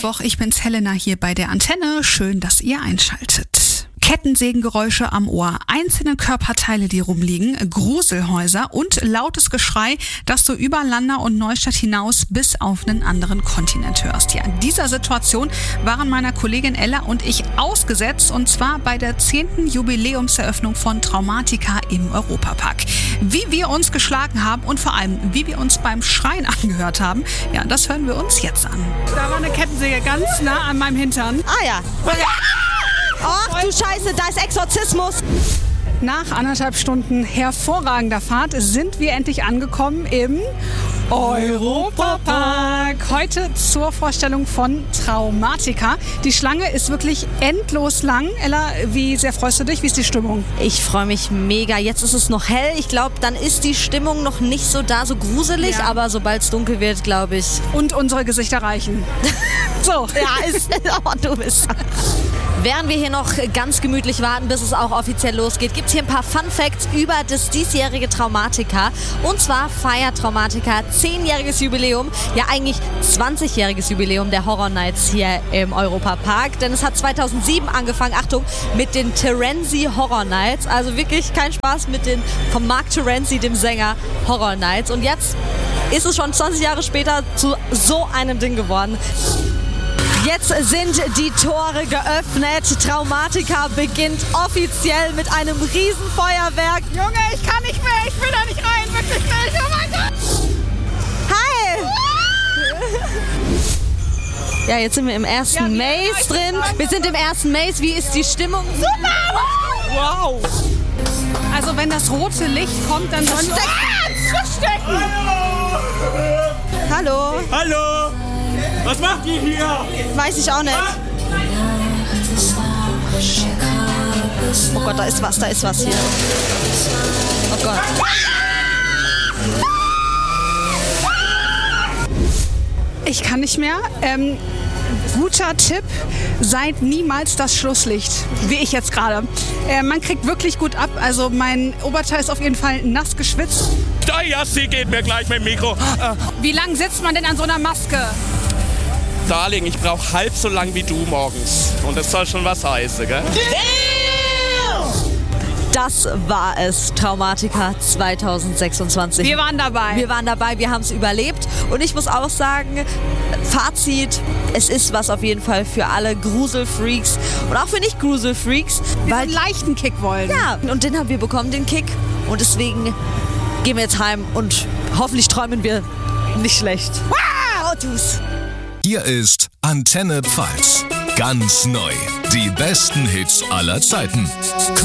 Mittwoch. Ich bin's Helena hier bei der Antenne. Schön, dass ihr einschaltet. Kettensägengeräusche am Ohr, einzelne Körperteile, die rumliegen, Gruselhäuser und lautes Geschrei, das du über Landau und Neustadt hinaus bis auf einen anderen Kontinent hörst. Ja, in dieser Situation waren meiner Kollegin Ella und ich ausgesetzt, und zwar bei der 10. Jubiläumseröffnung von Traumatica im Europapark. Wie wir uns geschlagen haben und vor allem, wie wir uns beim Schreien angehört haben, ja, das hören wir uns jetzt an. Da war eine Kettensäge ganz nah an meinem Hintern. Ah ja. Ach du Scheiße, da ist Exorzismus. Nach 1,5 Stunden hervorragender Fahrt sind wir endlich angekommen im Europapark. Heute zur Vorstellung von Traumatica. Die Schlange ist wirklich endlos lang. Ella, wie sehr freust du dich? Wie ist die Stimmung? Ich freue mich mega. Jetzt ist es noch hell. Ich glaube, dann ist die Stimmung noch nicht so da, so gruselig. Ja. Aber sobald es dunkel wird, glaube ich. Und unsere Gesichter reichen. So. Ja, oh, du bist. Während wir hier noch ganz gemütlich warten, bis es auch offiziell losgeht, gibt es hier ein paar Fun Facts über das diesjährige Traumatica. Und zwar feiert Traumatica 10-jähriges Jubiläum, ja eigentlich 20-jähriges Jubiläum der Horror Nights hier im Europapark. Denn es hat 2007 angefangen, Achtung, mit den Terenzi Horror Nights. Also wirklich kein Spaß mit den von Mark Terenzi, dem Sänger, Horror Nights. Und jetzt ist es schon 20 Jahre später zu so einem Ding geworden. Jetzt sind die Tore geöffnet. Traumatica beginnt offiziell mit einem Riesenfeuerwerk. Junge, ich kann nicht mehr. Ich will da nicht rein. Wirklich nicht. Oh mein Gott. Hi! Ja, jetzt sind wir im ersten Maze drin. Wir sind im ersten Maze. Wie ist die Stimmung? Super! Wow! Also wenn das rote Licht kommt, dann sollen wir verstecken. Hallo! Hallo! Was macht ihr hier? Weiß ich auch nicht. Oh Gott, da ist was hier. Oh Gott. Ich kann nicht mehr. Guter Tipp, seid niemals das Schlusslicht, wie ich jetzt gerade. Man kriegt wirklich gut ab, also mein Oberteil ist auf jeden Fall nass geschwitzt. Da, Jassi geht mir gleich mit dem Mikro. Wie lange sitzt man denn an so einer Maske? Darling, ich brauche halb so lang wie du morgens. Und das soll schon was heißen, gell? Das war es, Traumatica 2026. Wir waren dabei. Wir haben es überlebt. Und ich muss auch sagen, Fazit, es ist was auf jeden Fall für alle Gruselfreaks und auch für Nicht-Gruselfreaks. Die einen leichten Kick wollen. Ja, und den haben wir bekommen, den Kick. Und deswegen gehen wir jetzt heim und hoffentlich träumen wir nicht schlecht. Wow! Autos. Hier ist Antenne Pfalz. Ganz neu. Die besten Hits aller Zeiten.